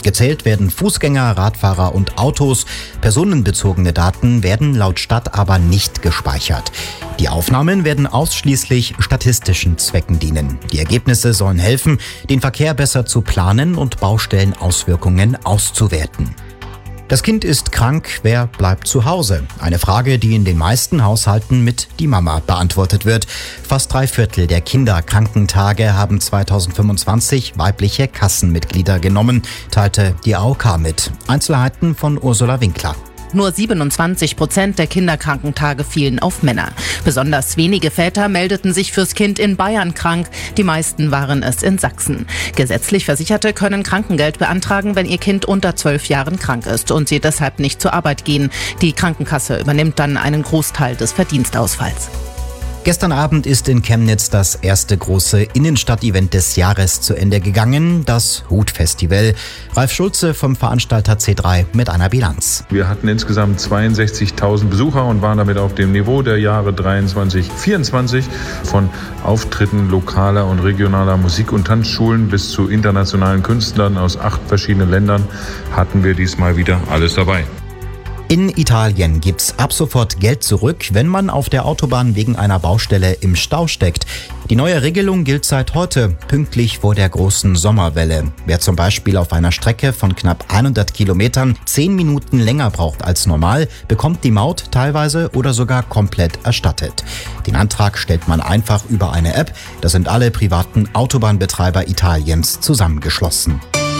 Gezählt werden Fußgänger, Radfahrer und Autos. Personenbezogene Daten werden laut Stadt aber nicht gespeichert. Die Aufnahmen werden ausschließlich statistischen Zwecken dienen. Die Ergebnisse sollen helfen, den Verkehr besser zu planen und Baustellenauswirkungen auszuwerten. Das Kind ist krank, wer bleibt zu Hause? Eine Frage, die in den meisten Haushalten mit die Mama beantwortet wird. Fast 3/4 der Kinderkrankentage haben 2025 weibliche Kassenmitglieder genommen, teilte die AOK mit. Einzelheiten von Ursula Winkler. Nur 27% der Kinderkrankentage fielen auf Männer. Besonders wenige Väter meldeten sich fürs Kind in Bayern krank. Die meisten waren es in Sachsen. Gesetzlich Versicherte können Krankengeld beantragen, wenn ihr Kind unter 12 Jahren krank ist und sie deshalb nicht zur Arbeit gehen. Die Krankenkasse übernimmt dann einen Großteil des Verdienstausfalls. Gestern Abend ist in Chemnitz das erste große Innenstadt-Event des Jahres zu Ende gegangen, das Hut-Festival. Ralf Schulze vom Veranstalter C3 mit einer Bilanz. Wir hatten insgesamt 62.000 Besucher und waren damit auf dem Niveau der Jahre 23, 24. Von Auftritten lokaler und regionaler Musik- und Tanzschulen bis zu internationalen Künstlern aus 8 verschiedenen Ländern hatten wir diesmal wieder alles dabei. In Italien gibt's ab sofort Geld zurück, wenn man auf der Autobahn wegen einer Baustelle im Stau steckt. Die neue Regelung gilt seit heute, pünktlich vor der großen Sommerwelle. Wer zum Beispiel auf einer Strecke von knapp 100 Kilometern 10 Minuten länger braucht als normal, bekommt die Maut teilweise oder sogar komplett erstattet. Den Antrag stellt man einfach über eine App. Da sind alle privaten Autobahnbetreiber Italiens zusammengeschlossen.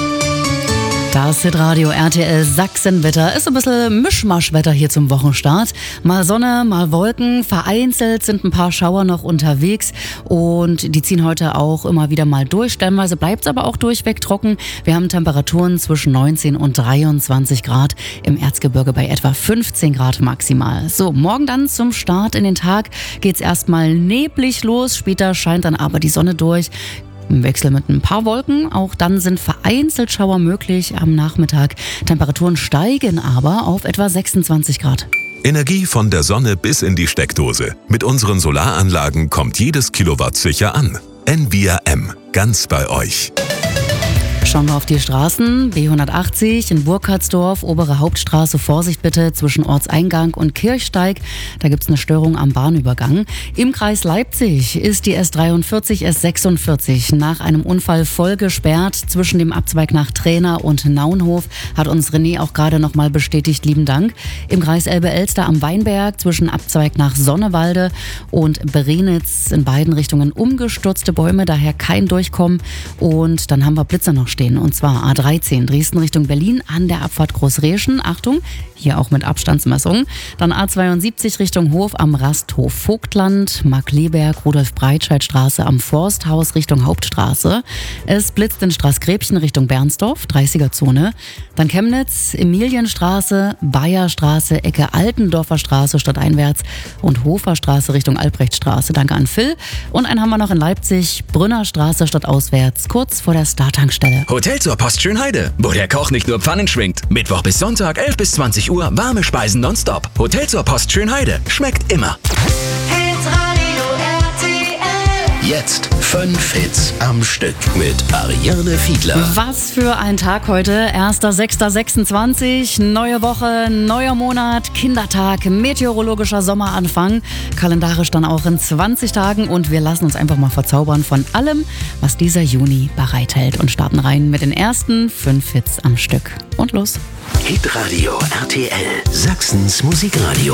Das Hitradio RTL Sachsenwetter ist ein bisschen Mischmaschwetter hier zum Wochenstart. Mal Sonne, mal Wolken, vereinzelt sind ein paar Schauer noch unterwegs und die ziehen heute auch immer wieder mal durch. Stellenweise bleibt es aber auch durchweg trocken. Wir haben Temperaturen zwischen 19 und 23 Grad, im Erzgebirge bei etwa 15 Grad maximal. So, morgen dann zum Start in den Tag geht's erstmal neblig los, später scheint dann aber die Sonne durch. Im Wechsel mit ein paar Wolken, auch dann sind vereinzelt Schauer möglich am Nachmittag. Temperaturen steigen aber auf etwa 26 Grad. Energie von der Sonne bis in die Steckdose. Mit unseren Solaranlagen kommt jedes Kilowatt sicher an. Envia M, ganz bei euch. Schauen wir auf die Straßen. B180 in Burkhardsdorf, obere Hauptstraße, Vorsicht bitte zwischen Ortseingang und Kirchsteig. Da gibt es eine Störung am Bahnübergang. Im Kreis Leipzig ist die S43, S46 nach einem Unfall voll gesperrt. Zwischen dem Abzweig nach Trena und Naunhof hat uns René auch gerade nochmal bestätigt. Lieben Dank. Im Kreis Elbe-Elster am Weinberg zwischen Abzweig nach Sonnewalde und Berenitz in beiden Richtungen umgestürzte Bäume, daher kein Durchkommen. Und dann haben wir Blitzer noch stehen. Und zwar A13 Dresden Richtung Berlin an der Abfahrt Großreschen. Achtung, hier auch mit Abstandsmessungen. Dann A72 Richtung Hof am Rasthof Vogtland, Markleberg, Rudolf-Breitscheid-Straße am Forsthaus Richtung Hauptstraße. Es blitzt in Straßgräbchen Richtung Bernsdorf, 30er-Zone. Dann Chemnitz, Emilienstraße, Bayerstraße, Ecke Altendorfer Straße stadteinwärts und Hoferstraße Richtung Albrechtstraße. Danke an Phil. Und einen haben wir noch in Leipzig, Brünnerstraße stadtauswärts, kurz vor der Star-Tankstelle. Hotel zur Post Schönheide, wo der Koch nicht nur Pfannen schwingt. Mittwoch bis Sonntag 11 bis 20 Uhr, warme Speisen nonstop. Hotel zur Post Schönheide, schmeckt immer. Hitradio RTL. Jetzt 5 Hits am Stück mit Ariane Fiedler. Was für ein Tag heute, 1.6.26, neue Woche, neuer Monat, Kindertag, meteorologischer Sommeranfang, kalendarisch dann auch in 20 Tagen und wir lassen uns einfach mal verzaubern von allem, was dieser Juni bereithält und starten rein mit den ersten 5 Hits am Stück. Und los. Hitradio RTL, Sachsens Musikradio.